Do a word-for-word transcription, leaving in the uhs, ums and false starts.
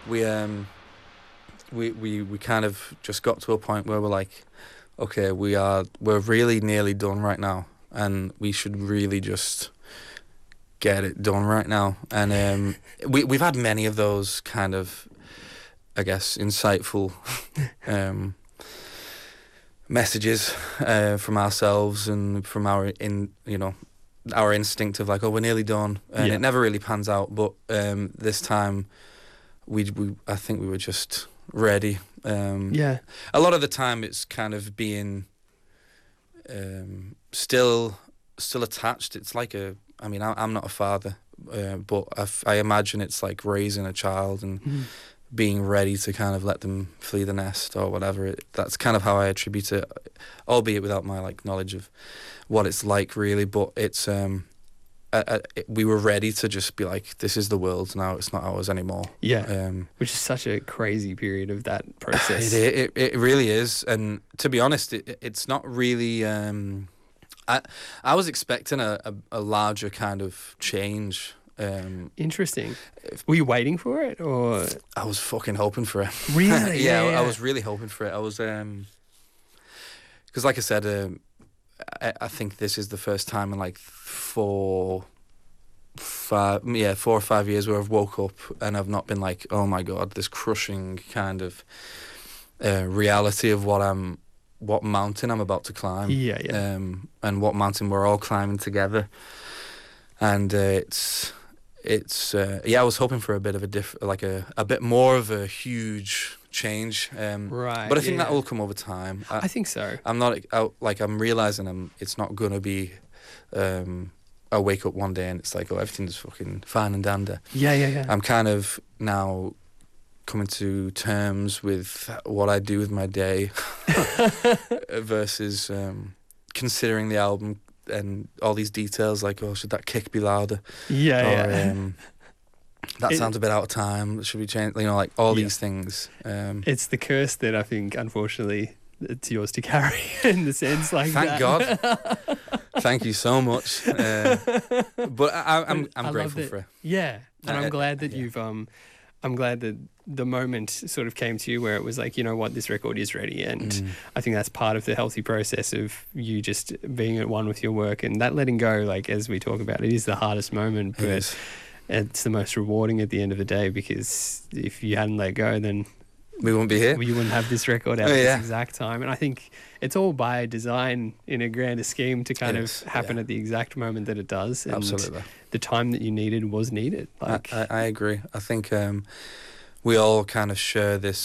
we um we, we we kind of just got to a point where we're like, okay, we are we're really nearly done right now, and we should really just get it done right now. And um, we we've had many of those kind of, I guess, insightful um, messages uh, from ourselves and from our in you know our instinct of like, oh, we're nearly done, and Yeah. it never really pans out. But um, this time, we we I think we were just ready. Um, Yeah. a lot of the time, it's kind of being um, still still attached. It's like a. I mean, I, I'm not a father, uh, but I, f- I imagine it's like raising a child and Mm. being ready to kind of let them flee the nest or whatever. It, that's kind of how I attribute it, albeit without my like knowledge of what it's like really. But it's um, I, I, it, we were ready to just be like, this is the world now. It's not ours anymore. Yeah. Um, Which is such a crazy period of that process. it, it it really is, and to be honest, it, it's not really. Um, I I was expecting a, a, a larger kind of change. Um, Interesting. Were you waiting for it, or I was fucking hoping for it. really? yeah, yeah, I, yeah. I was really hoping for it. I was um, because like I said, um, I, I think this is the first time in like four, five, yeah, four or five years where I've woke up and I've not been like, oh my god, this crushing kind of uh, reality of what I'm, what mountain I'm about to climb. Yeah, yeah. Um, and what mountain we're all climbing together, and uh, it's. It's uh, yeah. I was hoping for a bit of a diff, like a, a bit more of a huge change. Um, Right. but I think yeah. that will come over time. I, I think so. I'm not I, like I'm realizing I'm. It's not gonna be. Um, I wake up one day and it's like, oh, everything's fucking fine and dandy. Yeah, yeah, yeah. I'm kind of now coming to terms with what I do with my day versus um, considering the album and all these details like, oh, should that kick be louder? yeah, Or, yeah. um, that It- sounds a bit out of time. Should we change? You know, like all Yeah. these things. Um, It's the curse that I think, unfortunately, it's yours to carry in the sense like Thank that. God. Thank you so much. Uh, but I, I, I'm But I'm I love grateful that- for it. Yeah, and Uh, I'm glad that yeah. you've um, I'm glad that the moment sort of came to you where it was like, you know what, this record is ready, and Mm. I think that's part of the healthy process of you just being at one with your work, and that letting go, like as we talk about, it is the hardest moment, It but is. it's the most rewarding at the end of the day, because if you hadn't let go, then We won't be here. you wouldn't have this record out Oh, at yeah. this exact time. And I think it's all by design in a grander scheme to kind It of is, happen yeah. at the exact moment that it does. And Absolutely. the time that you needed was needed. I, Like, I, I agree. I think um, we all kind of share this